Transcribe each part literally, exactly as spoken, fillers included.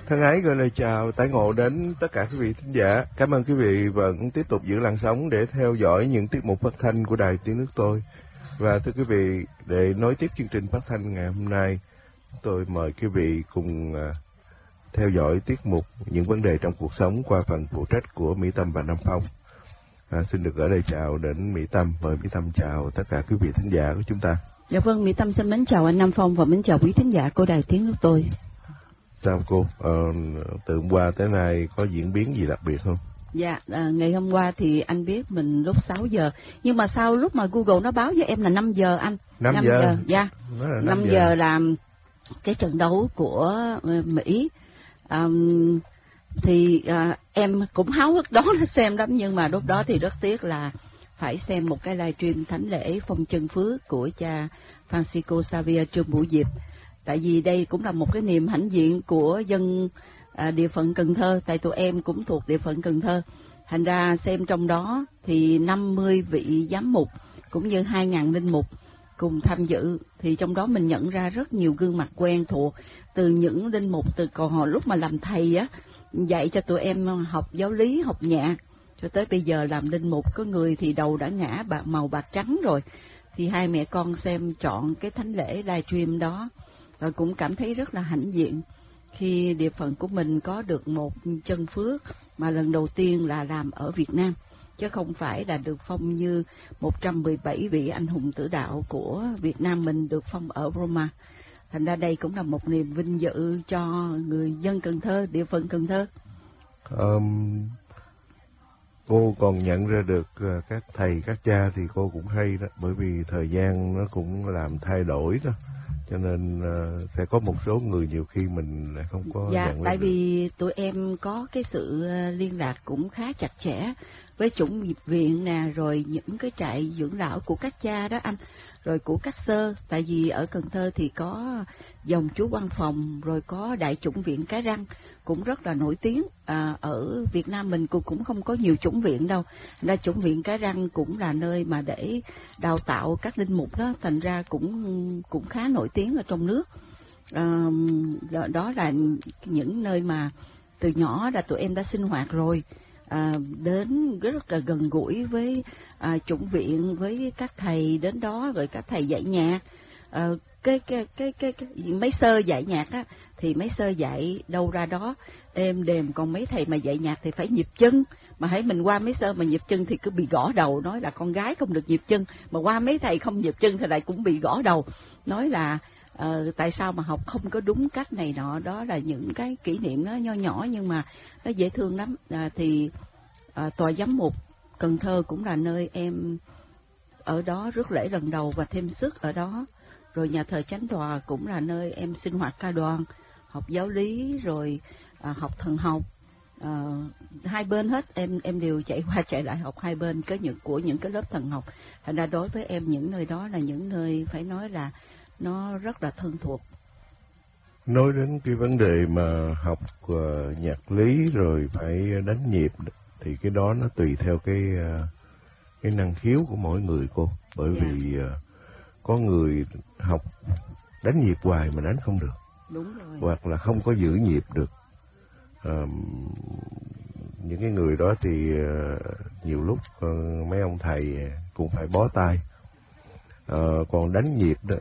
Thân ái gửi lời chào tái ngộ đến tất cả quý vị thính giả. Cảm ơn quý vị vẫn tiếp tục giữ làn sóng để theo dõi những tiết mục phát thanh của Đài Tiếng Nước Tôi. Và thưa quý vị, để nối tiếp chương trình phát thanh ngày hôm nay, tôi mời quý vị cùng uh, theo dõi tiết mục những vấn đề trong cuộc sống qua phần phụ trách của Mỹ Tâm và Nam Phong. À, xin được gửi lời chào đến Mỹ Tâm. Mời Mỹ Tâm chào tất cả quý vị thính giả của chúng ta. Dạ vâng, Mỹ Tâm xin mến chào anh Nam Phong và mến chào quý thính giả của Đài Tiếng Nước Tôi. Sao cô? Ờ, từ hôm qua tới nay có diễn biến gì đặc biệt không? Dạ, à, ngày hôm qua thì anh biết mình lúc sáu giờ. Nhưng mà sau lúc mà Google nó báo với em là năm giờ anh. năm giờ? Dạ, năm giờ là cái trận đấu của Mỹ. À, thì à, em cũng háo hức đó xem lắm, nhưng mà lúc đó thì rất tiếc là phải xem một cái livestream thánh lễ phong chân phước của cha Francisco Xavier Trương Bửu Diệp. Tại vì đây cũng là một cái niềm hãnh diện của dân à, địa phận Cần Thơ, tại tụi em cũng thuộc địa phận Cần Thơ. Thành ra xem trong đó thì năm mươi vị giám mục cũng như hai nghìn linh mục cùng tham dự, thì trong đó mình nhận ra rất nhiều gương mặt quen thuộc, từ những linh mục từ còn hồi lúc mà làm thầy á, dạy cho tụi em học giáo lý, học nhạc, cho tới bây giờ làm linh mục. Có người thì đầu đã ngã bạc màu bạc trắng rồi. Thì hai mẹ con xem chọn cái thánh lễ livestream đó, rồi cũng cảm thấy rất là hãnh diện khi địa phận của mình có được một chân phước mà lần đầu tiên là làm ở Việt Nam, chứ không phải là được phong như một trăm mười bảy vị anh hùng tử đạo của Việt Nam mình được phong ở Roma. Thành ra đây cũng là một niềm vinh dự cho người dân Cần Thơ, địa phận Cần Thơ. Um, cô còn nhận ra được uh, các thầy, các cha thì cô cũng hay đó, bởi vì thời gian nó cũng làm thay đổi đó. Cho nên uh, sẽ có một số người nhiều khi mình không có dạ, nhận tại được. vì tụi em có cái sự liên lạc cũng khá chặt chẽ với chủng nghiệp viện nè, rồi những cái trại dưỡng lão của các cha đó anh, rồi của các sơ. Tại vì ở Cần Thơ thì có dòng chú Văn Phòng, rồi có đại chủng viện Cái Răng cũng rất là nổi tiếng. À, ở Việt Nam mình cũng cũng không có nhiều chủng viện đâu, là chủng viện Cái Răng cũng là nơi mà để đào tạo các linh mục đó, thành ra cũng cũng khá nổi tiếng ở trong nước. À, đó là những nơi mà từ nhỏ là tụi em đã sinh hoạt rồi. À, đến rất là gần gũi với à, chủng viện, với các thầy đến đó, rồi các thầy dạy nhạc. À, cái, cái, cái, cái, cái mấy sơ dạy nhạc á, thì mấy sơ dạy đâu ra đó êm đềm, còn mấy thầy mà dạy nhạc thì phải nhịp chân. Mà hãy mình qua mấy sơ mà nhịp chân thì cứ bị gõ đầu, nói là con gái không được nhịp chân, mà qua mấy thầy không nhịp chân thì lại cũng bị gõ đầu, nói là Uh, tại sao mà học không có đúng cách này nọ. Đó là những cái kỷ niệm nó nho nhỏ nhưng mà nó dễ thương lắm. Uh, thì uh, tòa giám mục Cần Thơ cũng là nơi em ở đó rước lễ lần đầu và thêm sức ở đó. Rồi nhà thờ Chánh Tòa cũng là nơi em sinh hoạt ca đoàn, học giáo lý, rồi uh, học thần học. Uh, hai bên hết em em đều chạy qua chạy lại học hai bên có những của những cái lớp thần học. Thành ra đối với em những nơi đó là những nơi phải nói là nó rất là thân thuộc. Nói đến cái vấn đề mà học uh, nhạc lý rồi phải đánh nhịp thì cái đó nó tùy theo cái uh, cái năng khiếu của mỗi người cô. Bởi yeah. vì uh, có người học đánh nhịp hoài mà đánh không được. Đúng rồi. Hoặc là không có giữ nhịp được. Uh, những cái người đó thì uh, nhiều lúc uh, mấy ông thầy cũng phải bó tay. Uh, còn đánh nhịp đó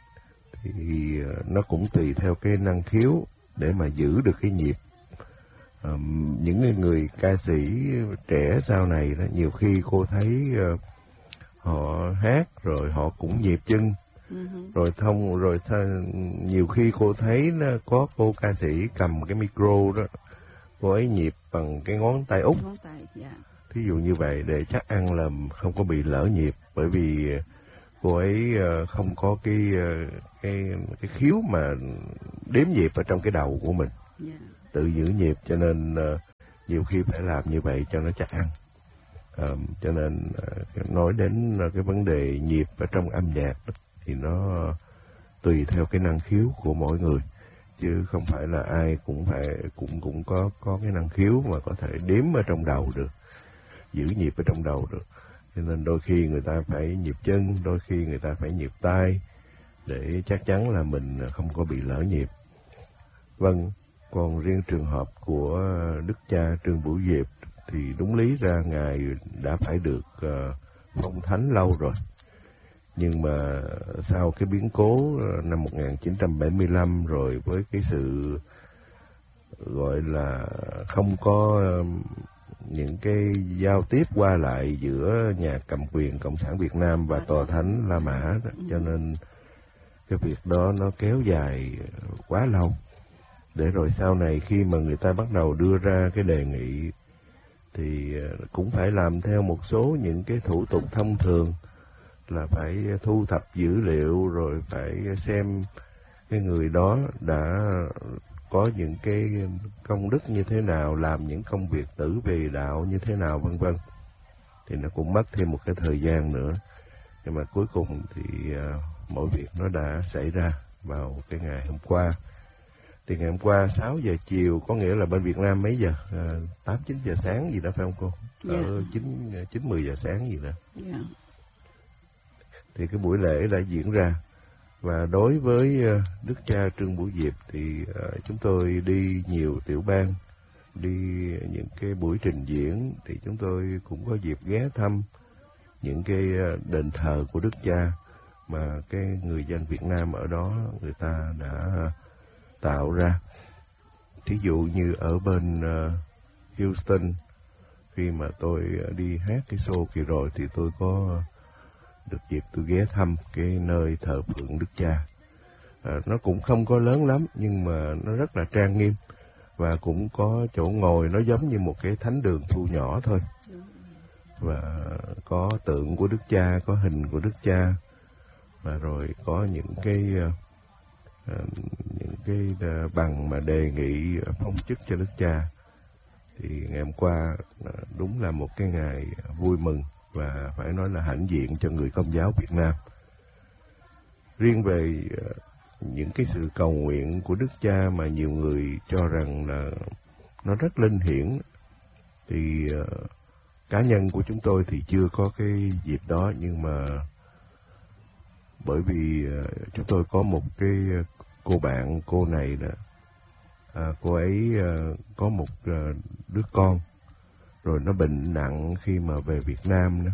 thì nó cũng tùy theo cái năng khiếu để mà giữ được cái nhịp. À, những người ca sĩ trẻ sau này đó, nhiều khi cô thấy uh, họ hát rồi họ cũng nhịp chân, uh-huh. rồi thông rồi th- nhiều khi cô thấy nó có cô ca sĩ cầm cái micro đó, cô ấy nhịp bằng cái ngón tay út. Ngón tay, yeah. Thí dụ như vậy để chắc ăn là không có bị lỡ nhịp, bởi vì cô ấy không có cái cái cái khiếu mà đếm nhịp ở trong cái đầu của mình, yeah. tự giữ nhịp, cho nên uh, nhiều khi phải làm như vậy cho nó chắc ăn. Um, cho nên uh, nói đến uh, cái vấn đề nhịp ở trong âm nhạc đó, thì nó uh, tùy theo cái năng khiếu của mỗi người, chứ không phải là ai cũng phải cũng cũng có có cái năng khiếu mà có thể đếm ở trong đầu được, giữ nhịp ở trong đầu được. Cho nên đôi khi người ta phải nhịp chân, đôi khi người ta phải nhịp tay để chắc chắn là mình không có bị lỡ nhịp. Vâng, Còn riêng trường hợp của Đức cha Trương Bửu Diệp thì đúng lý ra Ngài đã phải được uh, phong thánh lâu rồi. Nhưng mà sau cái biến cố năm một nghìn chín trăm bảy mươi lăm, rồi với cái sự gọi là không có những cái giao tiếp qua lại giữa nhà cầm quyền Cộng sản Việt Nam và Tòa Thánh La Mã, cho nên cái việc đó nó kéo dài quá lâu. Để rồi sau này khi mà người ta bắt đầu đưa ra cái đề nghị thì cũng phải làm theo một số những cái thủ tục thông thường, là phải thu thập dữ liệu, rồi phải xem cái người đó đã có những cái công đức như thế nào, làm những công việc tử vì đạo như thế nào, vân vân. Thì nó cũng mất thêm một cái thời gian nữa. Nhưng mà cuối cùng thì uh, mọi việc nó đã xảy ra vào cái ngày hôm qua. Thì ngày hôm qua sáu giờ chiều, có nghĩa là bên Việt Nam mấy giờ? Uh, tám chín giờ sáng gì đó phải không cô? Yeah. Ở chín mười giờ sáng gì đó. Yeah. Thì cái buổi lễ đã diễn ra. Và đối với uh, Đức cha Trương Bửu Diệp thì uh, chúng tôi đi nhiều tiểu bang, đi những cái buổi trình diễn, thì chúng tôi cũng có dịp ghé thăm những cái uh, đền thờ của Đức cha mà cái người dân Việt Nam ở đó người ta đã tạo ra. Thí dụ như ở bên uh, Houston, khi mà tôi đi hát cái show kỳ rồi thì tôi có được dịp tôi ghé thăm cái nơi thờ phượng Đức cha. À, nó cũng không có lớn lắm nhưng mà nó rất là trang nghiêm, và cũng có chỗ ngồi nó giống như một cái thánh đường thu nhỏ thôi. Và có tượng của Đức cha, có hình của Đức cha, và rồi có những cái uh, những cái uh, bằng mà đề nghị phong chức cho Đức cha. Thì ngày hôm qua uh, đúng là một cái ngày vui mừng và phải nói là hãnh diện cho người Công giáo Việt Nam. Riêng về uh, những cái sự cầu nguyện của Đức cha mà nhiều người cho rằng là nó rất linh hiển, thì uh, cá nhân của chúng tôi thì chưa có cái dịp đó, nhưng mà bởi vì uh, chúng tôi có một cái cô bạn, cô này là uh, cô ấy uh, có một uh, đứa con, rồi nó bệnh nặng khi mà về Việt Nam nữa.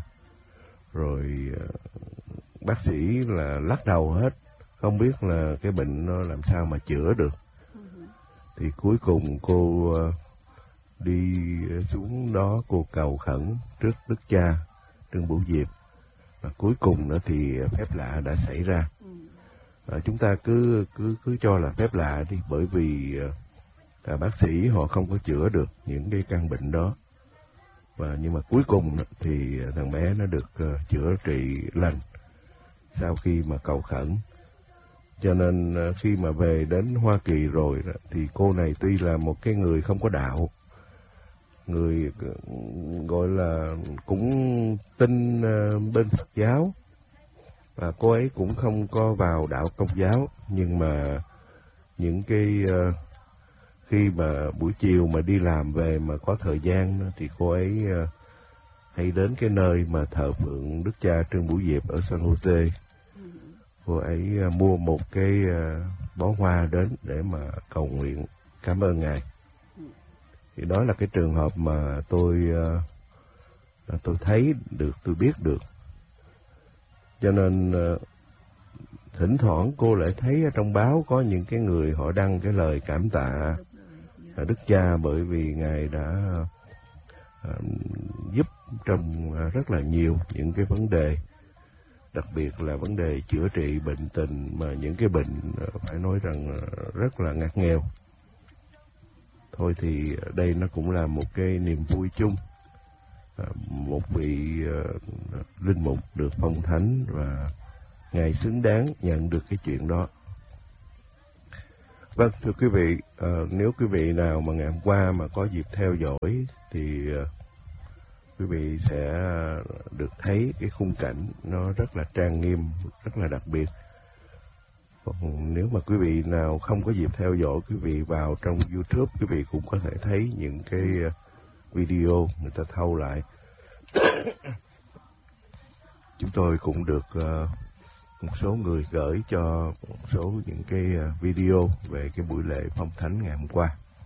Rồi uh, bác sĩ là lắc đầu hết, không biết là cái bệnh nó làm sao mà chữa được. Thì cuối cùng cô uh, đi xuống đó, cô cầu khẩn trước Đức cha Trương Bửu Diệp, và cuối cùng nữa thì phép lạ đã xảy ra. À, chúng ta cứ cứ cứ cho là phép lạ đi, bởi vì à, bác sĩ họ không có chữa được những cái căn bệnh đó. Và nhưng mà cuối cùng thì thằng bé nó được uh, chữa trị lành sau khi mà cầu khẩn. Cho nên uh, khi mà về đến Hoa Kỳ rồi thì cô này tuy là một cái người không có đạo, người gọi là cũng tin uh, bên Phật giáo, và cô ấy cũng không có vào đạo Công giáo, nhưng mà những cái uh, khi mà buổi chiều mà đi làm về mà có thời gian thì cô ấy uh, hay đến cái nơi mà thờ phượng Đức cha Trương Bửu Diệp ở San Jose. Cô ấy uh, mua một cái uh, bó hoa đến để mà cầu nguyện cảm ơn Ngài. Thì đó là cái trường hợp mà tôi uh, tôi thấy được, tôi biết được. Cho nên uh, thỉnh thoảng cô lại thấy ở trong báo có những cái người họ đăng cái lời cảm tạ uh, Đức cha, bởi vì Ngài đã uh, giúp trong uh, rất là nhiều những cái vấn đề, đặc biệt là vấn đề chữa trị bệnh tình, mà những cái bệnh uh, phải nói rằng uh, rất là ngặt nghèo. Thôi thì đây nó cũng là một cái niềm vui chung. À, một vị uh, linh mục được phong thánh, và Ngài xứng đáng nhận được cái chuyện đó. Vâng, thưa quý vị, uh, nếu quý vị nào mà ngày hôm qua mà có dịp theo dõi thì uh, quý vị sẽ được thấy cái khung cảnh nó rất là trang nghiêm, rất là đặc biệt. Còn nếu mà quý vị nào không có dịp theo dõi, quý vị vào trong YouTube, quý vị cũng có thể thấy những cái video người ta thâu lại. Chúng tôi cũng được uh, một số người gửi cho một số những cái video về cái buổi lễ phong thánh ngày hôm qua.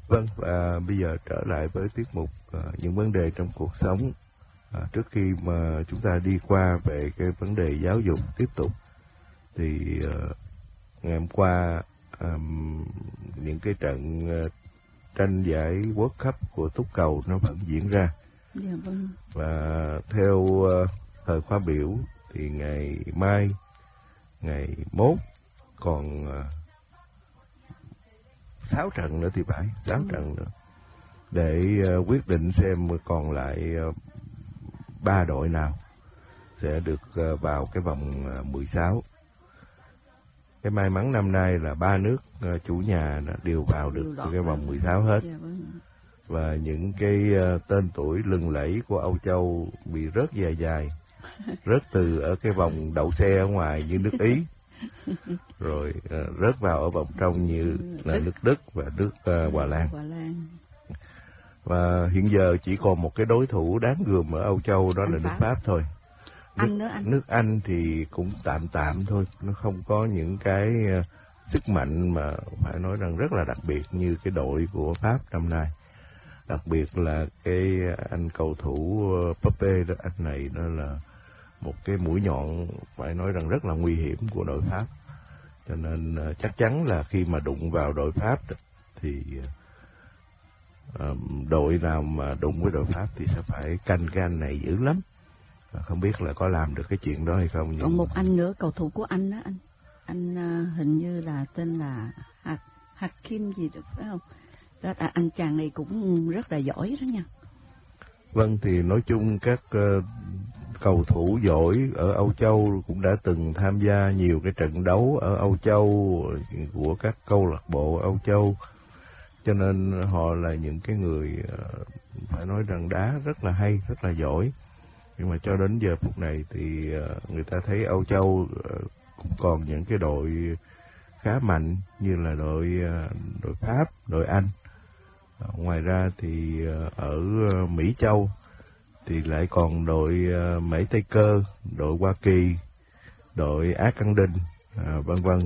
Vâng, và bây giờ trở lại với tiết mục uh, những vấn đề trong cuộc sống. Uh, trước khi mà chúng ta đi qua về cái vấn đề giáo dục tiếp tục, thì uh, ngày hôm qua um, những cái trận uh, tranh giải World Cup của túc cầu nó vẫn diễn ra. Dạ, vâng. Và theo uh, thời khóa biểu thì ngày mai, ngày mốt còn uh, sáu trận nữa thì phải, sáu ừ. trận nữa để uh, quyết định xem còn lại uh, ba đội nào sẽ được uh, vào cái vòng uh, mười sáu. Cái may mắn năm nay là ba nước uh, chủ nhà đều vào được đều cái vòng mười sáu hết. Dạ, vâng. Và những cái uh, tên tuổi lừng lẫy của Âu Châu bị rớt dài dài, rớt từ ở cái vòng đậu xe ở ngoài như nước Ý, rồi uh, rớt vào ở vòng trong như là nước Đức và nước uh, Hòa Lan. Và hiện giờ chỉ còn một cái đối thủ đáng gờm ở Âu Châu, đó Anh là Pháp. nước Pháp thôi. Nước Anh, nữa, anh. nước Anh thì cũng tạm tạm thôi, nó không có những cái uh, sức mạnh mà phải nói rằng rất là đặc biệt như cái đội của Pháp năm nay. Đặc biệt là cái anh cầu thủ uh, Mbappé đó, anh này đó là một cái mũi nhọn phải nói rằng rất là nguy hiểm của đội Pháp. Cho nên uh, chắc chắn là khi mà đụng vào đội Pháp thì uh, đội nào mà đụng với đội Pháp thì sẽ phải canh cái anh này dữ lắm. Uh, không biết là có làm được cái chuyện đó hay không. Nhưng còn một anh nữa, cầu thủ của anh đó, anh anh uh, hình như là tên là Hak Hakim gì được phải không? Đó, à, anh chàng này cũng rất là giỏi đó nha. Vâng, thì nói chung các uh, cầu thủ giỏi ở Âu Châu cũng đã từng tham gia nhiều cái trận đấu ở Âu Châu của các câu lạc bộ Âu Châu, cho nên họ là những cái người uh, phải nói rằng đá rất là hay, rất là giỏi. Nhưng mà cho đến giờ phút này thì uh, người ta thấy Âu Châu uh, cũng còn những cái đội khá mạnh như là đội uh, đội Pháp, đội Anh. Uh, ngoài ra thì uh, ở uh, Mỹ Châu thì lại còn đội uh, Mễ Tây Cơ, đội Hoa Kỳ, đội Á Căng Đinh, uh, vân vân.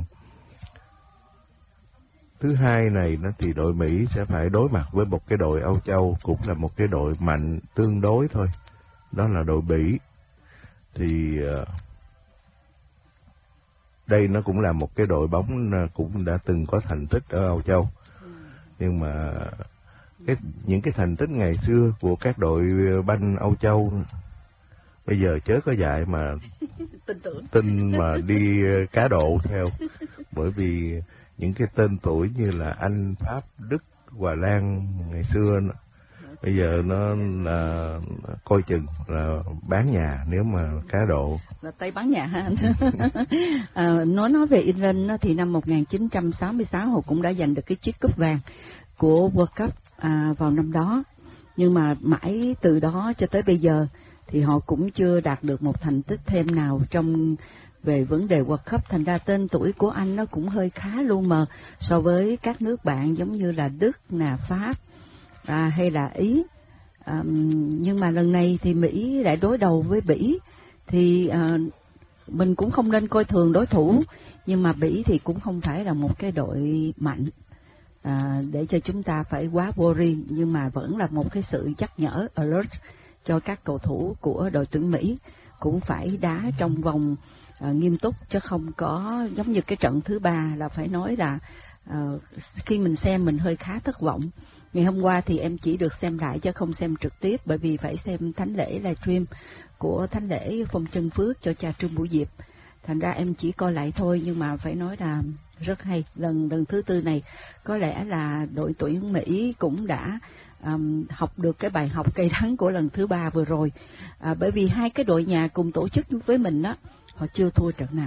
Thứ hai này nó thì đội Mỹ sẽ phải đối mặt với một cái đội Âu Châu cũng là một cái đội mạnh tương đối thôi, đó là đội Bỉ. Thì uh, đây nó cũng là một cái đội bóng cũng đã từng có thành tích ở Âu Châu, nhưng mà cái, những cái thành tích ngày xưa của các đội banh Âu Châu bây giờ chớ có dạy mà tin tưởng tin mà đi cá độ theo, bởi vì những cái tên tuổi như là Anh, Pháp, Đức, Hòa Lan ngày xưa nó, bây giờ nó là coi chừng là bán nhà nếu mà cá độ. Là tay bán nhà ha anh. à, nói nói về England thì năm một nghìn chín trăm sáu mươi sáu họ cũng đã giành được cái chiếc cúp vàng của World Cup à, vào năm đó. Nhưng mà mãi từ đó cho tới bây giờ thì họ cũng chưa đạt được một thành tích thêm nào trong về vấn đề World Cup. Thành ra tên tuổi của Anh nó cũng hơi khá lu mờ so với các nước bạn giống như là Đức, nà Pháp à, hay là Ý. À, nhưng mà lần này thì Mỹ lại đối đầu với Bỉ, thì à, mình cũng không nên coi thường đối thủ, nhưng mà Bỉ thì cũng không phải là một cái đội mạnh à, để cho chúng ta phải quá vô riêng, nhưng mà vẫn là một cái sự nhắc nhở alert cho các cầu thủ của đội tuyển Mỹ cũng phải đá trong vòng à, nghiêm túc, chứ không có giống như cái trận thứ ba là phải nói là à, khi mình xem mình hơi khá thất vọng. Ngày hôm qua thì em chỉ được xem lại chứ không xem trực tiếp, bởi vì phải xem thánh lễ livestream của thánh lễ Phong Trân Phước cho cha Trương Bửu Diệp. Thành ra em chỉ coi lại thôi, nhưng mà phải nói là rất hay. Lần lần thứ tư này có lẽ là đội tuyển Mỹ cũng đã um, học được cái bài học cay đắng của lần thứ ba vừa rồi. À, bởi vì hai cái đội nhà cùng tổ chức với mình đó, họ chưa thua trận nào.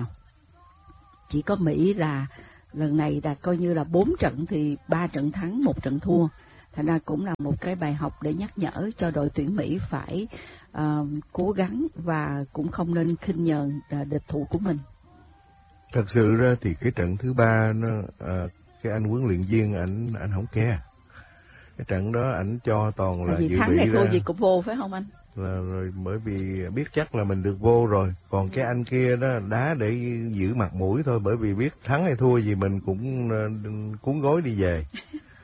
Chỉ có Mỹ là lần này là coi như là bốn trận thì ba trận thắng, một trận thua. Thành ra cũng là một cái bài học để nhắc nhở cho đội tuyển Mỹ phải uh, cố gắng và cũng không nên khinh nhờn uh, địch thủ của mình. Thật sự ra thì cái trận thứ ba nó uh, cái anh huấn luyện viên ảnh ảnh không ke. Cái trận đó ảnh cho toàn là dự bị thắng này thua gì cũng vô phải không anh? Là rồi, bởi vì biết chắc là mình được vô rồi. Còn cái anh kia đó đá để giữ mặt mũi thôi, bởi vì biết thắng hay thua gì mình cũng uh, cuốn gối đi về.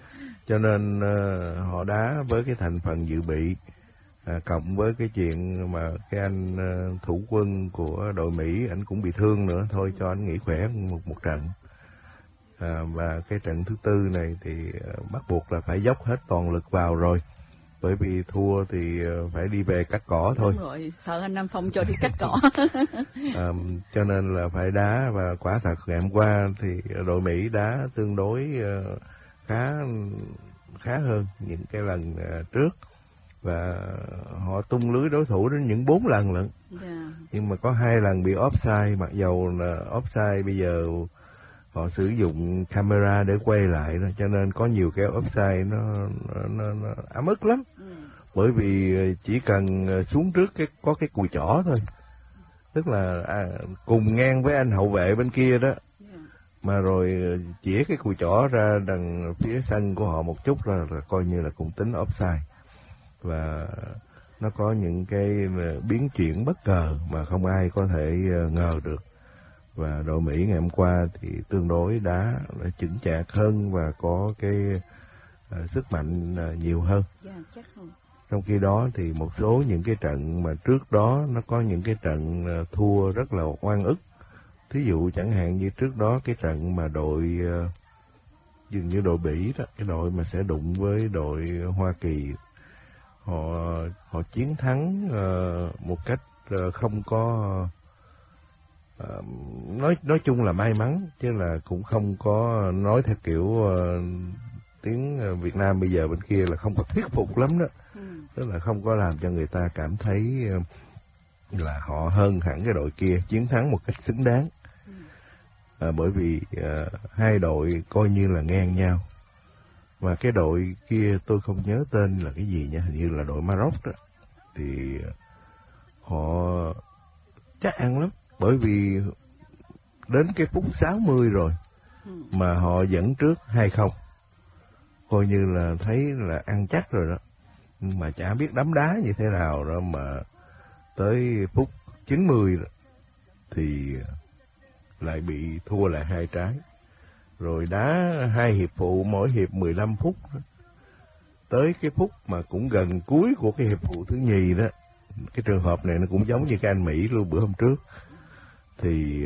cho nên uh, họ đá với cái thành phần dự bị, à, cộng với cái chuyện mà cái anh uh, thủ quân của đội Mỹ anh cũng bị thương nữa, thôi cho anh nghỉ khỏe một một trận. À, và cái trận thứ tư này thì uh, bắt buộc là phải dốc hết toàn lực vào rồi, bởi vì thua thì uh, phải đi về cắt cỏ thôi. Đúng rồi, sợ anh Nam Phong cho đi cắt cỏ. À, cho nên là phải đá, và quả thật ngày hôm qua thì đội Mỹ đá tương đối uh, khá khá hơn những cái lần uh, trước, và họ tung lưới đối thủ đến những bốn lần lận. Yeah. Nhưng mà có hai lần bị offside, mặc dầu là offside bây giờ họ sử dụng camera để quay lại đó, cho nên có nhiều cái offside nó nó, nó ấm ức lắm. Ừ. Bởi vì chỉ cần xuống trước cái có cái cùi chỏ thôi, tức là à, cùng ngang với anh hậu vệ bên kia đó, yeah. Mà rồi chỉ cái cùi chỏ ra đằng phía sân của họ một chút là, là coi như là cũng tính offside. Và nó có những cái biến chuyển bất ngờ mà không ai có thể ngờ được. Và đội Mỹ ngày hôm qua thì tương đối đá chững chạc hơn và có cái uh, sức mạnh uh, nhiều hơn. Yeah, chắc không. Trong khi đó thì một số những cái trận mà trước đó nó có những cái trận uh, thua rất là oan ức. Thí dụ chẳng hạn như trước đó cái trận mà đội uh, dường như đội Bỉ đó, cái đội mà sẽ đụng với đội Hoa Kỳ, họ họ chiến thắng uh, một cách uh, không có uh, nói nói chung là may mắn, chứ là cũng không có nói theo kiểu uh, tiếng Việt Nam bây giờ bên kia là không có thuyết phục lắm đó. Ừ. Tức là không có làm cho người ta cảm thấy uh, là họ hơn hẳn cái đội kia, chiến thắng một cách xứng đáng. Ừ. Uh, bởi vì uh, hai đội coi như là ngang nhau. Và cái đội kia tôi không nhớ tên là cái gì nha, hình như là đội Maroc đó, thì họ chắc ăn lắm, bởi vì đến cái phút sáu mươi rồi mà họ dẫn trước hai không, coi như là thấy là ăn chắc rồi đó. Nhưng mà chả biết đấm đá như thế nào đó, mà tới phút chín mươi rồi, thì lại bị thua lại hai trái. Rồi đá hai hiệp phụ, mỗi hiệp mười lăm phút. Tới cái phút mà cũng gần cuối của cái hiệp phụ thứ nhì đó, cái trường hợp này nó cũng giống như cái anh Mỹ luôn bữa hôm trước, thì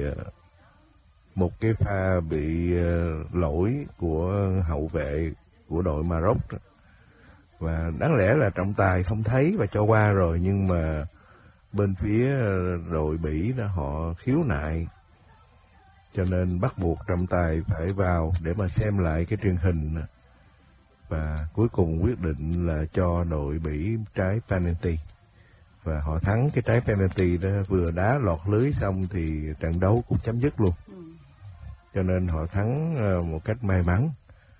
một cái pha bị lỗi của hậu vệ của đội Maroc đó. Và đáng lẽ là trọng tài không thấy và cho qua rồi, nhưng mà bên phía đội Bỉ đó họ khiếu nại, cho nên bắt buộc trọng tài phải vào để mà xem lại cái truyền hình, và cuối cùng quyết định là cho đội Bỉ trái penalty, và họ thắng cái trái penalty đó. Vừa đá lọt lưới xong thì trận đấu cũng chấm dứt luôn. Ừ. Cho nên họ thắng một cách may mắn.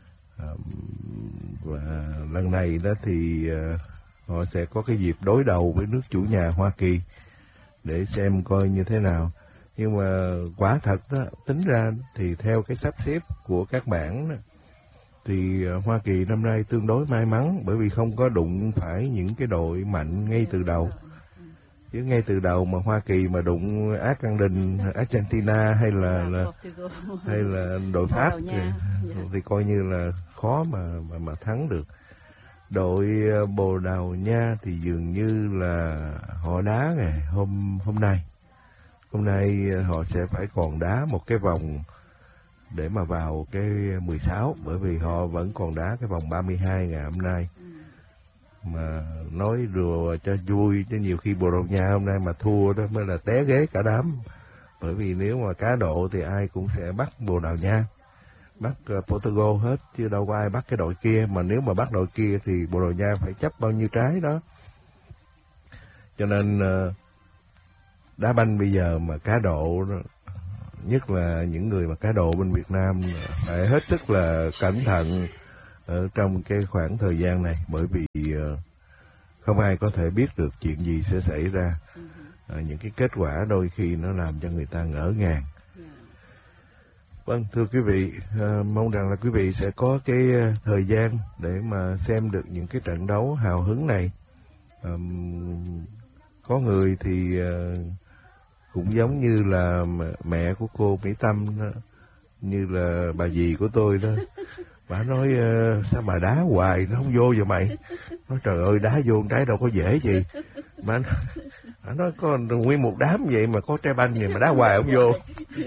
Và lần này đó thì họ sẽ có cái dịp đối đầu với nước chủ nhà Hoa Kỳ để xem coi như thế nào. Nhưng mà quả thật đó, tính ra thì theo cái sắp xếp của các bảng đó, thì Hoa Kỳ năm nay tương đối may mắn, bởi vì không có đụng phải những cái đội mạnh ngay từ đầu. Chứ ngay từ đầu mà Hoa Kỳ mà đụng Argentina, Argentina hay là, là hay là đội Pháp thì, thì coi như là khó mà mà mà thắng được. Đội Bồ Đào Nha thì dường như là họ đá ngày hôm hôm nay. Hôm nay họ sẽ phải còn đá một cái vòng để mà vào cái mười sáu, bởi vì họ vẫn còn đá cái vòng ba mươi hai ngày hôm nay. Mà nói đùa cho vui, chứ nhiều khi Bồ Đào Nha hôm nay mà thua đó mới là té ghế cả đám. Bởi vì nếu mà cá độ thì ai cũng sẽ bắt Bồ Đào Nha, bắt uh, Portugal hết, chứ đâu có ai bắt cái đội kia. Mà nếu mà bắt đội kia thì Bồ Đào Nha phải chấp bao nhiêu trái đó. Cho nên uh, đá banh bây giờ mà cá độ, nhất là những người mà cá độ bên Việt Nam, phải hết sức là cẩn thận ở trong cái khoảng thời gian này, bởi vì uh, không ai có thể biết được chuyện gì sẽ xảy ra. Uh, những cái kết quả đôi khi nó làm cho người ta ngỡ ngàng. Vâng, thưa quý vị, uh, mong rằng là quý vị sẽ có cái uh, thời gian để mà xem được những cái trận đấu hào hứng này. Um, có người thì uh, cũng giống như là mẹ của cô Mỹ Tâm đó, như là bà dì của tôi đó, Bà nói uh, sao mà đá hoài nó không vô vậy mày? Nói trời ơi, đá vô trái đâu có dễ gì. Mà nó nói có nguyên một đám vậy mà có trái banh vậy mà đá hoài không vô.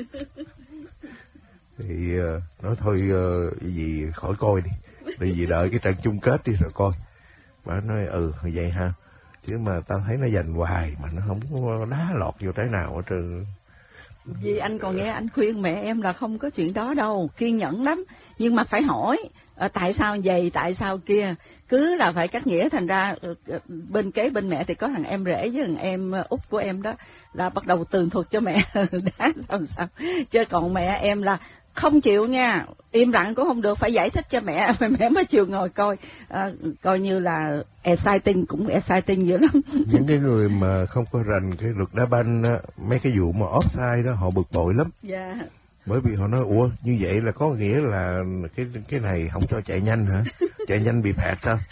Thì uh, nói thôi uh, gì khỏi coi đi, đi gì đợi cái trận chung kết đi rồi coi. Bà nói ừ vậy ha, chứ mà tao thấy nó giành hoài mà nó không có đá lọt vô trái nào hết trơn. Vì anh còn nghe anh khuyên mẹ em là không có chuyện đó đâu, kiên nhẫn lắm, nhưng mà phải hỏi à, tại sao vậy, tại sao kia, cứ là phải cắt nghĩa. Thành ra bên kế bên mẹ thì có thằng em rể với thằng em út của em đó là bắt đầu tường thuật cho mẹ đá làm sao, chứ còn mẹ em là không chịu nha, im lặng cũng không được, phải giải thích cho mẹ, mẹ mới chịu ngồi coi, à, coi như là exciting, cũng exciting dữ lắm. Những cái người mà không có rành cái luật đá banh á, mấy cái vụ mà offside đó họ bực bội lắm. Dạ. Yeah. Bởi vì họ nói ủa như vậy là có nghĩa là cái cái này không cho chạy nhanh hả? Chạy nhanh bị phạt sao?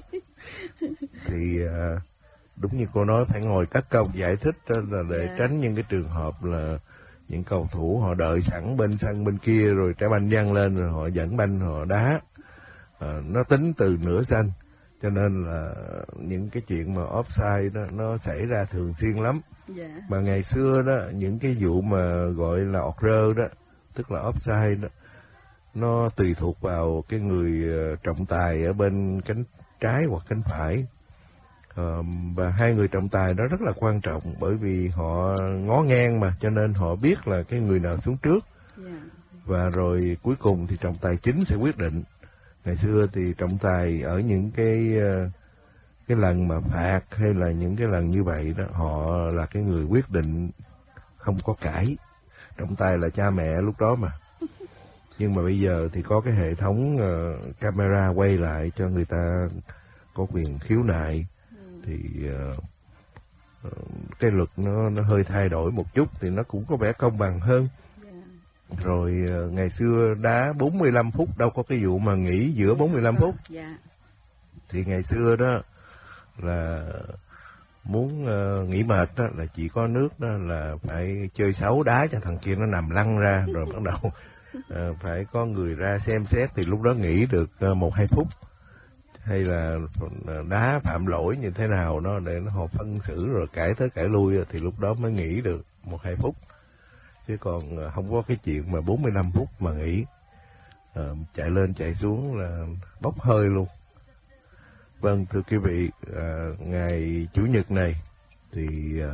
Thì uh, đúng như cô nói, phải ngồi cắt công giải thích là để yeah. tránh những cái trường hợp là những cầu thủ họ đợi sẵn bên sân bên kia rồi trái banh văng lên rồi họ dẫn banh họ đá, à, nó tính từ nửa sân, cho nên là những cái chuyện mà offside đó nó xảy ra thường xuyên lắm. Yeah. Mà ngày xưa đó những cái vụ mà gọi là ọt rơ đó, tức là offside đó, nó tùy thuộc vào cái người trọng tài ở bên cánh trái hoặc cánh phải. Uh, và hai người trọng tài đó rất là quan trọng, bởi vì họ ngó ngang mà, cho nên họ biết là cái người nào xuống trước. Yeah. Và rồi cuối cùng thì trọng tài chính sẽ quyết định. Ngày xưa thì trọng tài ở những cái uh, cái lần mà phạt hay là những cái lần như vậy đó, họ là cái người quyết định, không có cãi. Trọng tài là cha mẹ lúc đó mà. Nhưng mà bây giờ thì có cái hệ thống uh, camera quay lại cho người ta có quyền khiếu nại. Thì uh, uh, cái luật nó nó hơi thay đổi một chút thì nó cũng có vẻ công bằng hơn. Yeah. Rồi uh, ngày xưa đá bốn mươi lăm phút, đâu có cái vụ mà nghỉ giữa bốn mươi lăm phút. Yeah. Thì ngày xưa đó là muốn uh, nghỉ mệt đó là chỉ có nước đó là phải chơi xấu đá cho thằng kia nó nằm lăn ra rồi bắt đầu uh, phải có người ra xem xét, thì lúc đó nghỉ được uh, một hai phút. Hay là đá phạm lỗi như thế nào đó để nó họ phân xử rồi cãi tới cãi lui thì lúc đó mới nghỉ được một hai phút, chứ còn không có cái chuyện mà bốn mươi lăm phút mà nghỉ, à, chạy lên chạy xuống là bốc hơi luôn. Vâng, thưa quý vị, à, ngày Chủ nhật này thì à,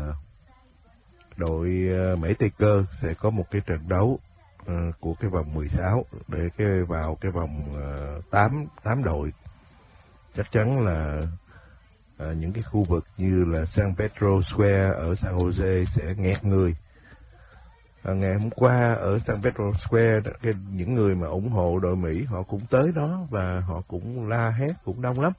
đội à, Mỹ Tây Cơ sẽ có một cái trận đấu à, của cái vòng mười sáu để cái vào cái vòng à, tám, tám đội. Chắc chắn là à, những cái khu vực như là San Pedro Square ở San Jose sẽ nghẹt người. À, ngày hôm qua ở San Pedro Square, cái, những người mà ủng hộ đội Mỹ họ cũng tới đó và họ cũng la hét, cũng đông lắm.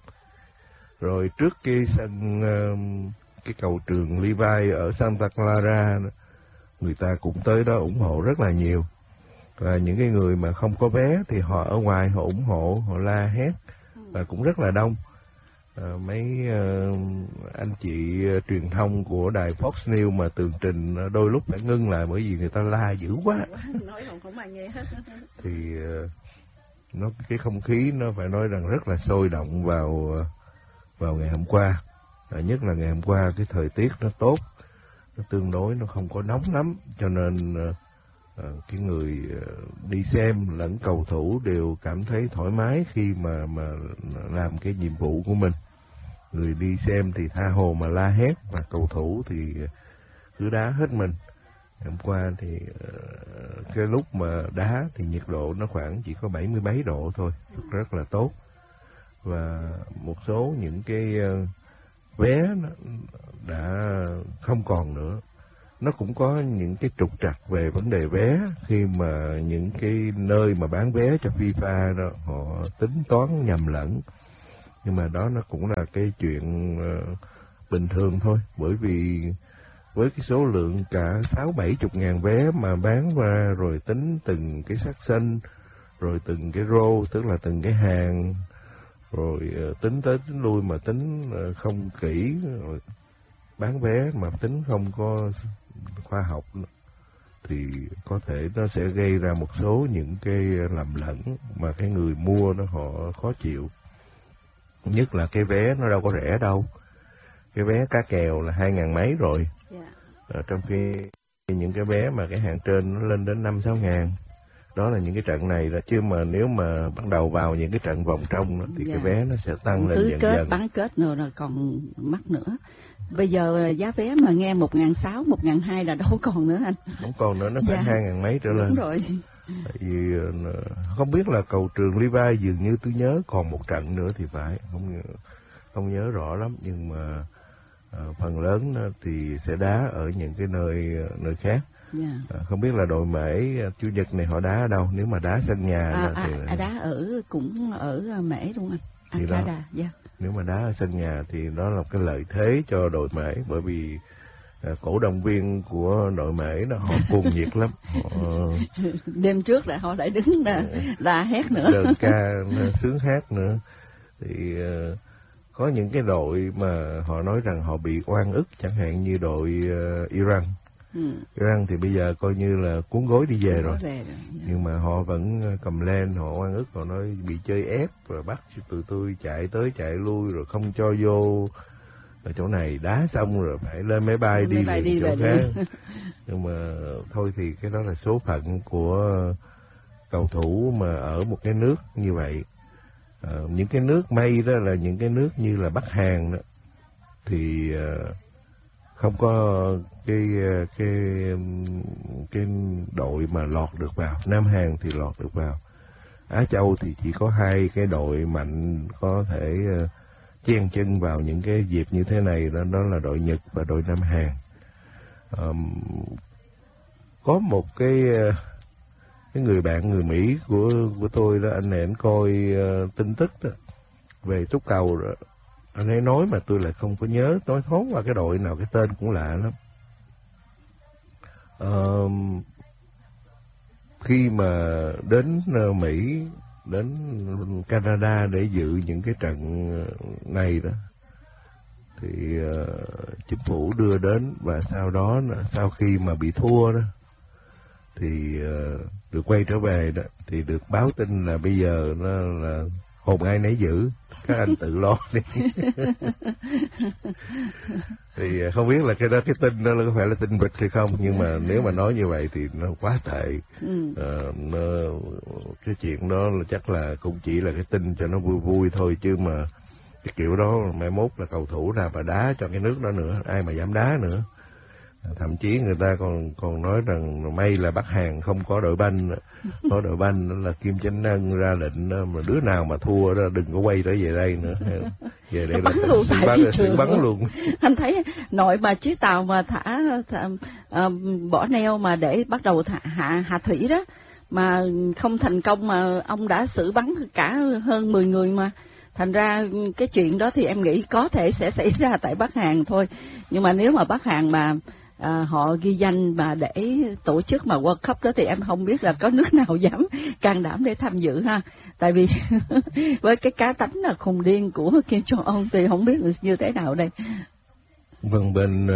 Rồi trước cái sân uh, cái cầu trường Levi ở Santa Clara, người ta cũng tới đó ủng hộ rất là nhiều. Và những cái người mà không có vé thì họ ở ngoài họ ủng hộ, họ la hét và cũng rất là đông. À, mấy uh, anh chị uh, truyền thông của đài Fox News mà tường trình uh, đôi lúc phải ngưng lại bởi vì người ta la dữ quá. Nói không không ai nghe hết. Thì uh, nó cái không khí nó phải nói rằng rất là sôi động vào uh, vào ngày hôm qua. À, nhất là ngày hôm qua cái thời tiết nó tốt, nó tương đối nó không có nóng lắm, cho nên uh, uh, cái người uh, đi xem lẫn cầu thủ đều cảm thấy thoải mái khi mà mà làm cái nhiệm vụ của mình. Người đi xem thì tha hồ mà la hét, và cầu thủ thì cứ đá hết mình. Hôm qua thì uh, cái lúc mà đá thì nhiệt độ nó khoảng chỉ có bảy mươi mấy độ thôi, rất là tốt. Và một số những cái uh, vé nó đã không còn nữa. Nó cũng có những cái trục trặc về vấn đề vé khi mà những cái nơi mà bán vé cho FIFA đó họ tính toán nhầm lẫn. Nhưng mà đó nó cũng là cái chuyện uh, bình thường thôi, bởi vì với cái số lượng cả sáu bảy chục ngàn vé mà bán ra rồi tính từng cái section, rồi từng cái row, tức là từng cái hàng, rồi uh, tính tới tính lui mà tính uh, không kỹ, rồi bán vé mà tính không có khoa học, thì có thể nó sẽ gây ra một số những cái lầm lẫn mà cái người mua nó họ khó chịu. Nhất là cái vé nó đâu có rẻ đâu. Cái vé cá kèo là hai ngàn mấy rồi. Yeah. À, trong khi những cái vé mà cái hạng trên nó lên đến năm sáu ngàn. Đó là những cái trận này là, chứ mà nếu mà bắt đầu vào những cái trận vòng trong đó, thì yeah. cái vé nó sẽ tăng lên dần kết, dần. Bán kết nữa là còn mắc nữa. Bây giờ giá vé mà nghe một ngàn sáu, một ngàn hai là đâu còn nữa anh. Không còn nữa, nó phải hai ngàn mấy trở lên. Đúng rồi. Tại vì không biết là cầu Trường Levi dường như tôi nhớ còn một trận nữa thì phải, không không nhớ rõ lắm, nhưng mà uh, phần lớn thì sẽ đá ở những cái nơi nơi khác. Yeah. À, không biết là đội Mễ Chủ nhật này họ đá ở đâu, nếu mà đá sân nhà à, thì à, đá ở cũng ở Mễ đúng không anh? Thì đó, yeah. Nếu mà đá ở sân nhà thì đó là cái lợi thế cho đội Mễ, bởi vì à, cổ động viên của đội Mễ nó họ cuồng nhiệt lắm. Họ... đêm trước là họ lại đứng là là hét nữa, đơn ca sướng hát nữa. Thì uh, có những cái đội mà họ nói rằng họ bị oan ức, chẳng hạn như đội uh, Iran. Ừ. Iran thì bây giờ coi như là cuốn gối đi về rồi. Về rồi. Nhưng mà họ vẫn cầm lên, họ oan ức, họ nói bị chơi ép rồi bắt tụi tôi chạy tới chạy lui rồi không cho vô ở chỗ này, đá xong rồi phải lên máy bay đi về chỗ khác. Nhưng mà thôi thì cái đó là số phận của cầu thủ mà ở một cái nước như vậy. À, những cái nước may đó là những cái nước như là Bắc Hàn đó, thì uh, không có cái cái cái đội mà lọt được vào. Nam Hàn thì lọt được vào. Á Châu thì chỉ có hai cái đội mạnh có thể uh, chen chân vào những cái dịp như thế này, đó, đó là đội Nhật và đội Nam Hàn. Um, có một cái uh, cái người bạn người Mỹ của của tôi đó, anh này anh coi uh, tin tức đó, về túc cầu rồi. Anh ấy nói mà tôi lại không có nhớ, nói thoáng qua cái đội nào, cái tên cũng lạ lắm. Uh, khi mà đến uh, Mỹ, đến Canada để dự những cái trận này đó, thì uh, chính phủ đưa đến, và sau đó sau khi mà bị thua đó thì uh, được quay trở về đó, thì được báo tin là bây giờ nó là hồn ai nấy giữ, các anh tự lo đi. Thì không biết là cái đó, cái tin đó có phải là tin vịt hay không, nhưng mà nếu mà nói như vậy thì nó quá tệ. Ừ. À, nó, cái chuyện đó là chắc là cũng chỉ là cái tin cho nó vui vui thôi, chứ mà cái kiểu đó mai mốt là cầu thủ nào mà đá cho cái nước đó nữa, ai mà dám đá nữa. Thậm chí người ta còn còn nói rằng may là Bắc Hàn không có đội banh, có đội banh đó là Kim Chánh Ân ra lệnh đó, mà đứa nào mà thua đó đừng có quay trở về đây nữa, về đây là luôn bắn, bắn, bắn luôn. Anh thấy nội mà chiếc tàu mà thả, thả uh, bỏ neo mà để bắt đầu thả, hạ hạ thủy đó mà không thành công, mà ông đã xử bắn cả hơn mười người mà. Thành ra cái chuyện đó thì em nghĩ có thể sẽ xảy ra tại Bắc Hàn thôi. Nhưng mà nếu mà Bắc Hàn mà à, họ ghi danh mà để tổ chức mà World Cup đó thì em không biết là có nước nào dám can đảm để tham dự ha. Tại vì với cái cá tánh là khùng điên của Kim Jong-un thì không biết như thế nào đây. Vâng, bên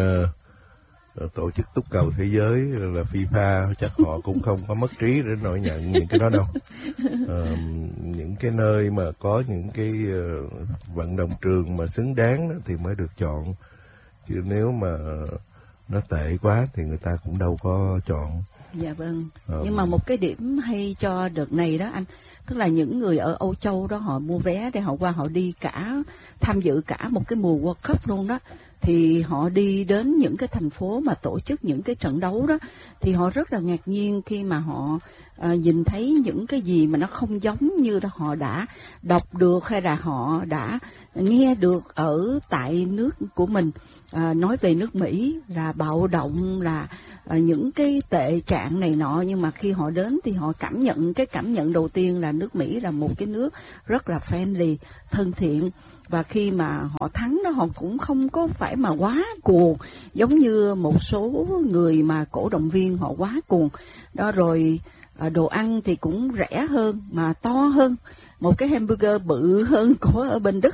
uh, tổ chức túc cầu thế giới là FIFA chắc họ cũng không có mất trí để nổi nhận những cái đó đâu. Uh, những cái nơi mà có những cái uh, vận động trường mà xứng đáng đó thì mới được chọn, chứ nếu mà nó tệ quá thì người ta cũng đâu có chọn. Dạ vâng. Um, Nhưng mà một cái điểm hay cho đợt này đó anh, tức là những người ở Âu Châu đó họ mua vé để họ qua họ đi cả, tham dự cả một cái mùa World Cup luôn đó, thì họ đi đến những cái thành phố mà tổ chức những cái trận đấu đó, thì họ rất là ngạc nhiên khi mà họ uh, nhìn thấy những cái gì mà nó không giống như là họ đã đọc được hay là họ đã nghe được ở tại nước của mình. À, nói về nước Mỹ là bạo động, là à, những cái tệ trạng này nọ, nhưng mà khi họ đến thì họ cảm nhận, cái cảm nhận đầu tiên là nước Mỹ là một cái nước rất là friendly, thân thiện, và khi mà họ thắng đó họ cũng không có phải mà quá cuồng giống như một số người mà cổ động viên họ quá cuồng đó. Rồi à, đồ ăn thì cũng rẻ hơn mà to hơn, một cái hamburger bự hơn của ở bên Đức.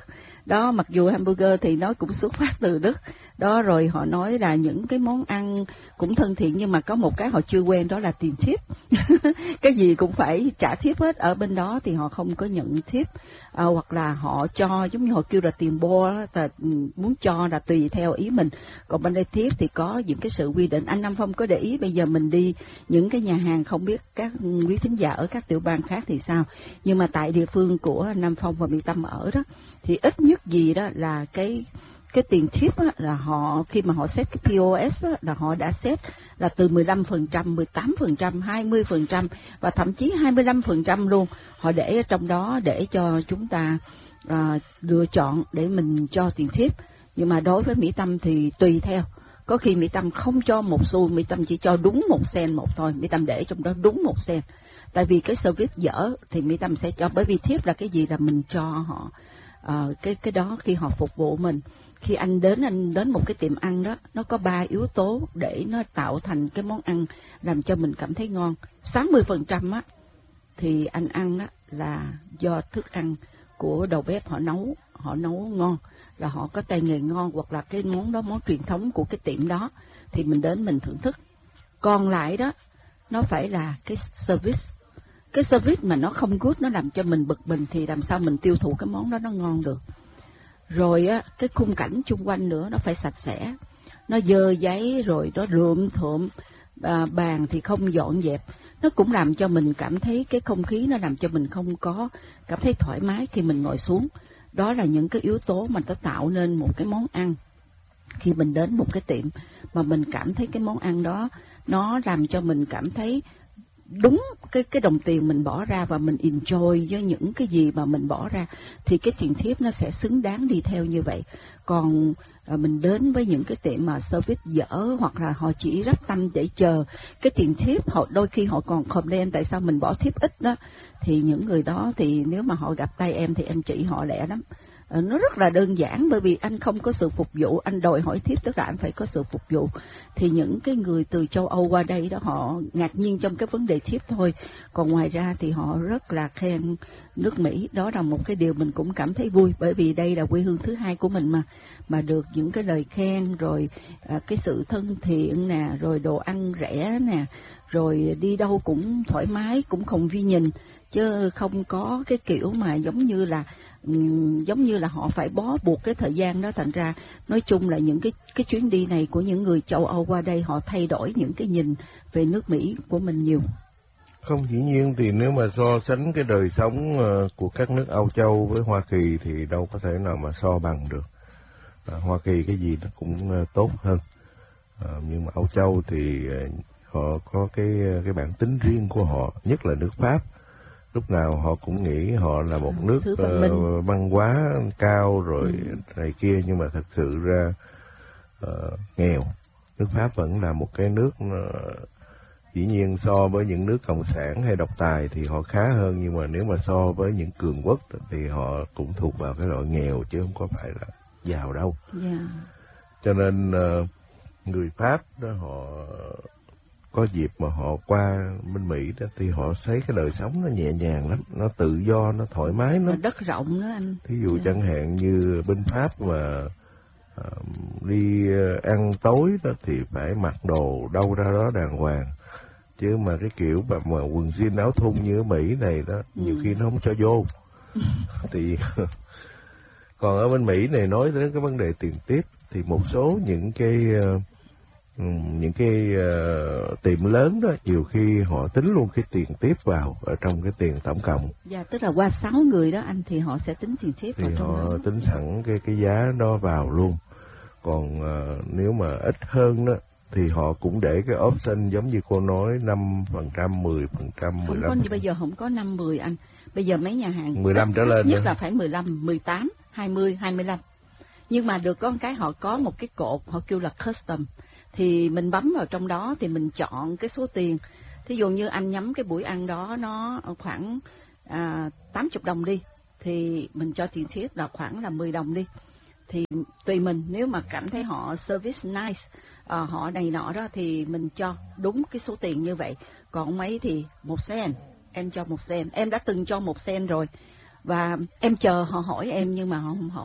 Đó, mặc dù hamburger thì nó cũng xuất phát từ Đức. Đó, rồi họ nói là những cái món ăn cũng thân thiện, nhưng mà có một cái họ chưa quen, đó là tiền tip. Cái gì cũng phải trả tip hết. Ở bên đó thì họ không có nhận tip, à, hoặc là họ cho, giống như họ kêu là tiền bo đó, là muốn cho là tùy theo ý mình. Còn bên đây tip thì có những cái sự quy định. Anh Nam Phong có để ý bây giờ mình đi những cái nhà hàng, không biết các quý thính giả ở các tiểu bang khác thì sao, nhưng mà tại địa phương của Nam Phong và Mỹ Tâm ở đó, thì ít nhất gì đó là cái cái tiền tip á, là họ khi mà họ set cái pê ô ét á, là họ đã set là từ mười lăm phần trăm, mười tám phần trăm, hai mươi phần trăm và thậm chí hai mươi lăm phần trăm luôn. Họ để ở trong đó để cho chúng ta à, lựa chọn để mình cho tiền tip. Nhưng mà đối với Mỹ Tâm thì tùy theo. Có khi Mỹ Tâm không cho một xu, Mỹ Tâm chỉ cho đúng một sen một thôi. Mỹ Tâm để trong đó đúng một sen. Tại vì cái service dở thì Mỹ Tâm sẽ cho, bởi vì tip là cái gì là mình cho họ. À, cái cái đó khi họ phục vụ mình. Khi anh đến anh đến một cái tiệm ăn đó, nó có ba yếu tố để nó tạo thành cái món ăn làm cho mình cảm thấy ngon. sáu mươi phần trăm á thì anh ăn á là do thức ăn của đầu bếp họ nấu, họ nấu ngon, là họ có tay nghề ngon, hoặc là cái món đó món truyền thống của cái tiệm đó thì mình đến mình thưởng thức. Còn lại đó nó phải là cái service. Cái service mà nó không good, nó làm cho mình bực mình thì làm sao mình tiêu thụ cái món đó nó ngon được. Rồi á, cái khung cảnh chung quanh nữa nó phải sạch sẽ, nó dơ giấy rồi nó rượm thượm, à, bàn thì không dọn dẹp, nó cũng làm cho mình cảm thấy cái không khí, nó làm cho mình không có cảm thấy thoải mái khi mình ngồi xuống. Đó là những cái yếu tố mà nó tạo nên một cái món ăn. Khi mình đến một cái tiệm mà mình cảm thấy cái món ăn đó nó làm cho mình cảm thấy đúng cái cái đồng tiền mình bỏ ra và mình enjoy với những cái gì mà mình bỏ ra, thì cái tiền tip nó sẽ xứng đáng đi theo như vậy. Còn à, mình đến với những cái tiệm mà service dở, hoặc là họ chỉ rắp tâm để chờ cái tiền tip, họ đôi khi họ còn complain tại sao mình bỏ tip ít đó, thì những người đó thì nếu mà họ gặp tay em thì em chỉ họ lẹ lắm. Nó rất là đơn giản, bởi vì anh không có sự phục vụ, anh đòi hỏi tip tức là anh phải có sự phục vụ. Thì những cái người từ châu Âu qua đây đó, họ ngạc nhiên trong cái vấn đề tip thôi. Còn ngoài ra thì họ rất là khen nước Mỹ. Đó là một cái điều mình cũng cảm thấy vui, bởi vì đây là quê hương thứ hai của mình mà. Mà được những cái lời khen, rồi à, cái sự thân thiện nè, rồi đồ ăn rẻ nè, rồi đi đâu cũng thoải mái, cũng không vi nhìn, chứ không có cái kiểu mà giống như là giống như là họ phải bó buộc cái thời gian đó. Thành ra nói chung là những cái cái chuyến đi này của những người châu Âu qua đây, họ thay đổi những cái nhìn về nước Mỹ của mình nhiều. Không, dĩ nhiên thì nếu mà so sánh cái đời sống của các nước Âu Châu với Hoa Kỳ thì đâu có thể nào mà so bằng được. À, Hoa Kỳ cái gì nó cũng tốt hơn, à, nhưng mà Âu Châu thì họ có cái cái bản tính riêng của họ, nhất là nước Pháp. Lúc nào họ cũng nghĩ họ là một nước uh, văn hóa cao rồi ừ. này kia, nhưng mà thật sự ra uh, nghèo. Nước Pháp vẫn là một cái nước uh, dĩ nhiên so với những nước cộng sản hay độc tài thì họ khá hơn, nhưng mà nếu mà so với những cường quốc thì họ cũng thuộc vào cái loại nghèo chứ không có phải là giàu đâu. Yeah. Cho nên uh, người Pháp đó họ có dịp mà họ qua bên Mỹ đó thì họ thấy cái đời sống nó nhẹ nhàng lắm, nó tự do, nó thoải mái lắm. Đất rộng nữa anh. Thí dụ yeah. chẳng hạn như bên Pháp mà uh, đi ăn tối đó thì phải mặc đồ đâu ra đó đàng hoàng, chứ mà cái kiểu mà, mà quần jean áo thun như ở Mỹ này đó ừ. nhiều khi nó không cho vô. Thì còn ở bên Mỹ này nói đến cái vấn đề tiền tiếp thì một số những cái uh, những cái uh, tiệm lớn đó nhiều khi họ tính luôn cái tiền tiếp vào ở trong cái tiền tổng cộng. Dạ, tức là qua sáu người đó anh thì họ sẽ tính tiền tiếp thì vào trong họ đó. tính sẵn cái cái giá đó vào luôn. Còn uh, nếu mà ít hơn đó thì họ cũng để cái option giống như cô nói năm phần trăm, mười phần trăm, mười lăm. Không có như bây giờ không có năm mười anh. Bây giờ mấy nhà hàng mười lăm trở lên nhất là phải mười lăm, mười tám, hai mươi, hai mươi lăm. Nhưng mà được có một cái họ có một cái cột họ kêu là custom. Thì mình bấm vào trong đó thì mình chọn cái số tiền. Thí dụ như anh nhắm cái buổi ăn đó nó khoảng à, tám mươi đồng đi, thì mình cho tiền tiếp là khoảng là mười đồng đi. Thì tùy mình, nếu mà cảm thấy họ service nice, à, họ này nọ đó thì mình cho đúng cái số tiền như vậy. Còn mấy thì một sen, em cho một sen. Em đã từng cho một sen rồi. Và em chờ họ hỏi em nhưng mà họ không hỏi.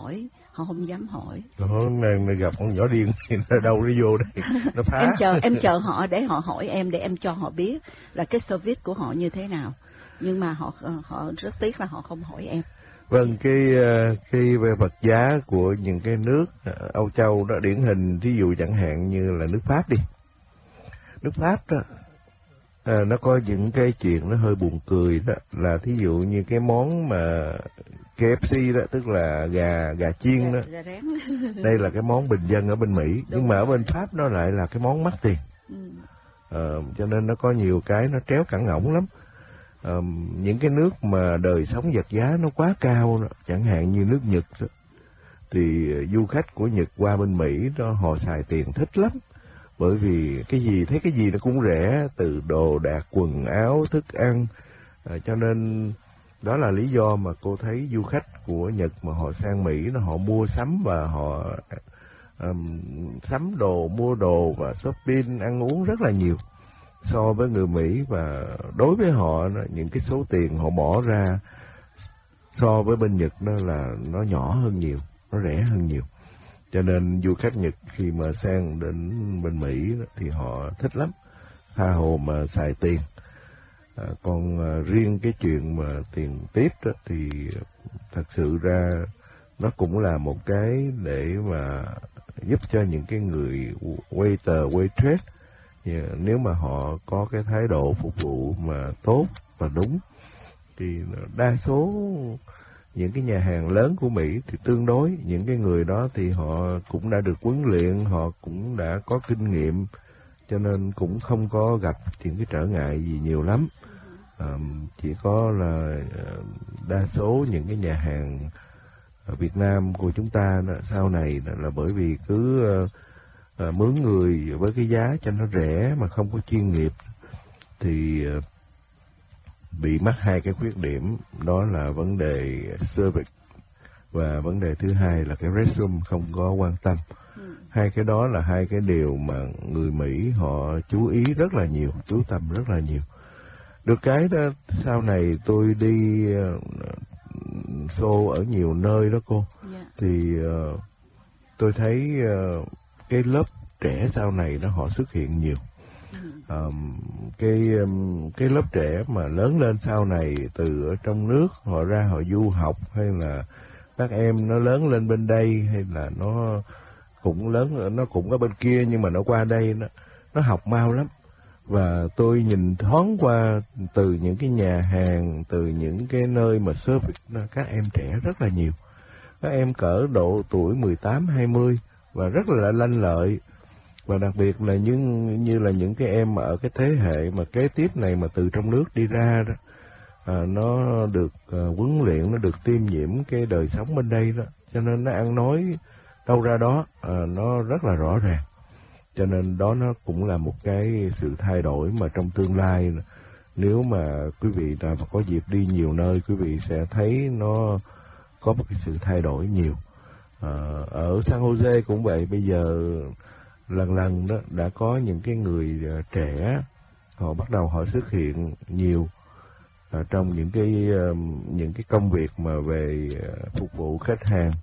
họ không dám hỏi. Hôm nay gặp con nhỏ điên thì nó đâu nó vô đây, nó phá. Em chờ em chờ họ để họ hỏi em, để em cho họ biết là cái service của họ như thế nào. Nhưng mà họ họ rất tiếc là họ không hỏi em. Vâng, cái cái về vật giá của những cái nước Âu Châu đó điển hình, ví dụ chẳng hạn như là nước Pháp đi. Nước Pháp đó, à, nó có những cái chuyện nó hơi buồn cười đó, là thí dụ như cái món mà K F C đó, tức là gà gà chiên đó. Gà rán. Đây là cái món bình dân ở bên Mỹ, đúng. Nhưng mà ở bên Pháp nó lại là cái món mắc tiền. Ừ. À, cho nên nó có nhiều cái nó tréo cẳng ngỗng lắm. À, những cái nước mà đời sống vật giá nó quá cao đó, chẳng hạn như nước Nhật đó, thì du khách của Nhật qua bên Mỹ đó họ xài tiền thích lắm, bởi vì cái gì thấy cái gì nó cũng rẻ, từ đồ đạc, quần áo, thức ăn. À, cho nên đó là lý do mà cô thấy du khách của Nhật mà họ sang Mỹ nó họ mua sắm và họ um, sắm đồ, mua đồ và shopping, ăn uống rất là nhiều so với người Mỹ. Và đối với họ những cái số tiền họ bỏ ra so với bên Nhật đó là nó nhỏ hơn nhiều, nó rẻ hơn nhiều. Cho nên du khách Nhật khi mà sang đến bên Mỹ đó, thì họ thích lắm, tha hồ mà xài tiền. À, còn à, riêng cái chuyện mà tiền tiếp đó, thì thật sự ra nó cũng là một cái để mà giúp cho những cái người waiter, waitress, nếu mà họ có cái thái độ phục vụ mà tốt và đúng, thì đa số những cái nhà hàng lớn của Mỹ thì tương đối những cái người đó thì họ cũng đã được huấn luyện, họ cũng đã có kinh nghiệm, cho nên cũng không có gặp những cái trở ngại gì nhiều lắm. À, chỉ có là đa số những cái nhà hàng ở Việt Nam của chúng ta đó, sau này là bởi vì cứ à, mướn người với cái giá cho nó rẻ mà không có chuyên nghiệp thì à, bị mắc hai cái khuyết điểm, đó là vấn đề service và vấn đề thứ hai là cái restroom không có quan tâm. Ừ. Hai cái đó là hai cái điều mà người Mỹ họ chú ý rất là nhiều, chú tâm rất là nhiều. Được cái đó, sau này tôi đi uh, show ở nhiều nơi đó cô, yeah. Thì uh, tôi thấy uh, cái lớp trẻ sau này nó họ xuất hiện nhiều. Um, cái um, cái lớp trẻ mà lớn lên sau này từ ở trong nước họ ra họ du học, hay là các em nó lớn lên bên đây, hay là nó cũng lớn nó cũng ở bên kia nhưng mà nó qua đây nó nó học mau lắm. Và tôi nhìn thoáng qua từ những cái nhà hàng, từ những cái nơi mà service các em trẻ rất là nhiều. Các em cỡ độ tuổi mười tám, hai mươi và rất là lanh lợi. Và đặc biệt là như, như là những cái em ở cái thế hệ mà kế tiếp này mà từ trong nước đi ra đó, à, nó được à, huấn luyện, nó được tiêm nhiễm cái đời sống bên đây đó, cho nên nó ăn nói đâu ra đó à, nó rất là rõ ràng. Cho nên đó nó cũng là một cái sự thay đổi mà trong tương lai, nếu mà quý vị nào mà có dịp đi nhiều nơi, quý vị sẽ thấy nó có một cái sự thay đổi nhiều. À, ở San Jose cũng vậy, bây giờ lần lần đó đã có những cái người trẻ họ bắt đầu họ xuất hiện nhiều à, trong những cái những cái công việc mà về phục vụ khách hàng.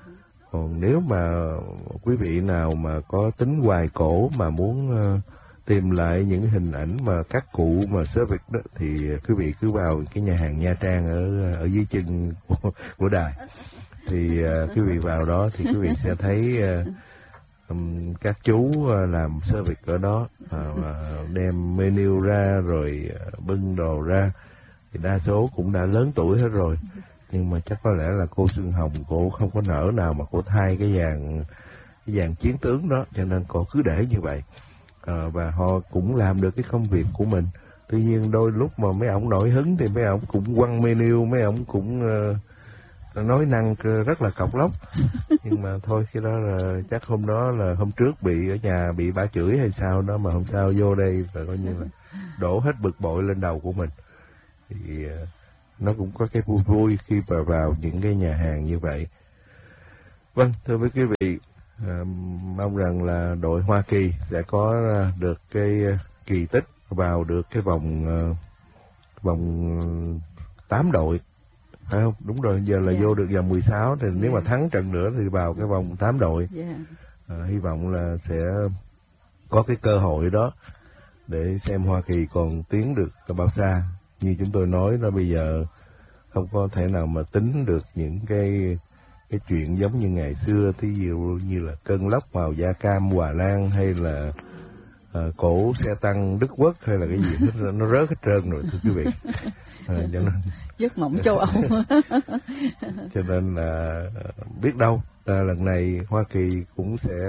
Còn nếu mà quý vị nào mà có tính hoài cổ mà muốn uh, tìm lại những hình ảnh mà các cụ mà service đó, thì quý vị cứ vào cái nhà hàng Nha Trang ở ở dưới chân của, của đài, thì uh, quý vị vào đó thì quý vị sẽ thấy uh, um, các chú uh, làm service ở đó uh, đem menu ra rồi uh, bưng đồ ra, thì đa số cũng đã lớn tuổi hết rồi. Nhưng mà chắc có lẽ là cô Xuân Hồng cô không có nỡ nào mà cô thay cái dàn cái dàn chiến tướng đó, cho nên cô cứ để như vậy. À, và họ cũng làm được cái công việc của mình. Tuy nhiên đôi lúc mà mấy ổng nổi hứng thì mấy ổng cũng quăng menu, mấy ổng cũng uh, nói năng rất là cọc lóc. Nhưng mà thôi, cái đó là chắc hôm đó là hôm trước bị ở nhà bị bả chửi hay sao đó, mà hôm sau vô đây và coi như là đổ hết bực bội lên đầu của mình. Thì uh, nó cũng có cái vui vui khi mà vào những cái nhà hàng như vậy. Vâng, thưa với quý vị, à, mong rằng là đội Hoa Kỳ sẽ có được cái kỳ tích vào được cái vòng uh, vòng tám đội phải không? Đúng rồi, giờ là yeah. vô được vòng mười sáu thì yeah. nếu mà thắng trận nữa thì vào cái vòng tám đội. yeah. À, hy vọng là sẽ có cái cơ hội đó để xem Hoa Kỳ còn tiến được bao xa. Như chúng tôi nói là bây giờ không có thể nào mà tính được những cái cái chuyện giống như ngày xưa, thí dụ như là cơn lốc màu da cam Hòa Lan, hay là à, cổ xe tăng Đức Quốc, hay là cái gì nó, nó rớt hết trơn rồi thưa quý vị. À, cho nên giấc mộng châu Âu. cho nên là biết đâu à, lần này Hoa Kỳ cũng sẽ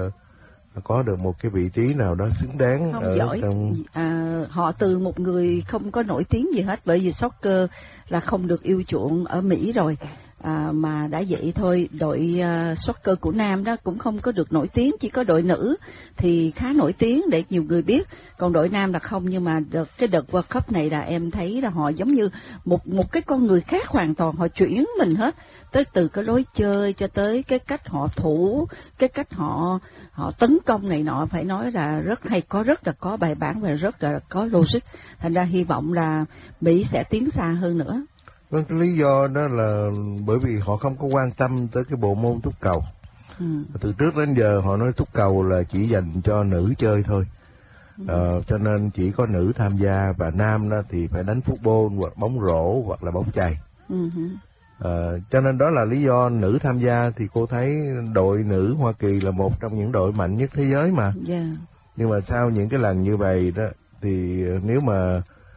có được một cái vị trí nào đó xứng đáng. Không ở giỏi trong... à, họ từ một người không có nổi tiếng gì hết, bởi vì soccer là không được yêu chuộng ở Mỹ rồi. À, mà đã vậy thôi, đội uh, soccer của nam đó cũng không có được nổi tiếng, chỉ có đội nữ thì khá nổi tiếng để nhiều người biết, còn đội nam là không. Nhưng mà đợt, cái đợt World Cup này là em thấy là họ giống như một một cái con người khác hoàn toàn, họ chuyển mình hết, tới từ cái lối chơi cho tới cái cách họ thủ, cái cách họ họ tấn công này nọ, phải nói là rất hay, có rất là có bài bản và rất là có logic. Thành ra hy vọng là Mỹ sẽ tiến xa hơn nữa. Vâng, cái lý do đó là bởi vì họ không có quan tâm tới cái bộ môn túc cầu. Ừ. Từ trước đến giờ họ nói túc cầu là chỉ dành cho nữ chơi thôi. Ừ. Ờ, cho nên chỉ có nữ tham gia, và nam đó thì phải đánh football hoặc bóng rổ hoặc là bóng chày. Ừ. Ờ, cho nên đó là lý do nữ tham gia. Thì cô thấy đội nữ Hoa Kỳ là một trong những đội mạnh nhất thế giới mà. Yeah. Nhưng mà sau những cái lần như vậy đó thì nếu mà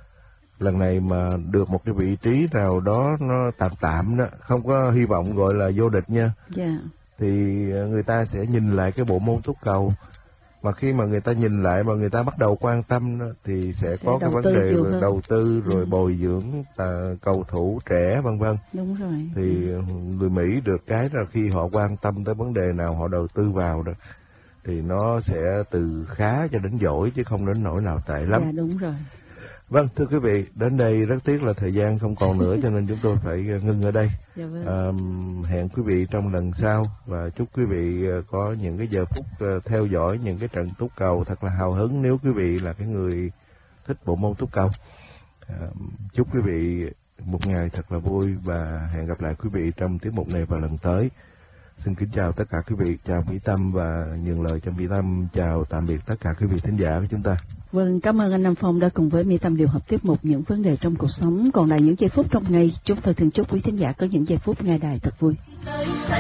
lần này mà được một cái vị trí nào đó nó tạm tạm đó, không có hy vọng gọi là vô địch nha, yeah. thì người ta sẽ nhìn lại cái bộ môn túc cầu. Mà khi mà người ta nhìn lại và người ta bắt đầu quan tâm đó, thì sẽ, sẽ có cái vấn đề về đầu tư rồi ừ. bồi dưỡng à, cầu thủ trẻ vân vân. Đúng rồi. Thì ừ. người Mỹ được cái là khi họ quan tâm tới vấn đề nào họ đầu tư vào đó thì nó sẽ từ khá cho đến giỏi, chứ không đến nỗi nào tệ lắm. Dạ đúng rồi. Vâng, thưa quý vị, đến đây rất tiếc là thời gian không còn nữa cho nên chúng tôi phải ngưng ở đây. Dạ vâng. À, hẹn quý vị trong lần sau và chúc quý vị có những cái giờ phút theo dõi những cái trận túc cầu thật là hào hứng nếu quý vị là cái người thích bộ môn túc cầu. À, chúc quý vị một ngày thật là vui và hẹn gặp lại quý vị trong tiết mục này vào lần tới. Xin kính chào tất cả quý vị, chào Mỹ Tâm và nhường lời cho Mỹ Tâm chào tạm biệt tất cả quý vị thính giả của chúng ta. Vâng, cảm ơn anh Nam Phong đã cùng với Mỹ Tâm điều hợp tiết mục những vấn đề trong cuộc sống. Còn là những giây phút trong ngày, chúng tôi thường chúc quý thính giả có những giây phút nghe đài thật vui.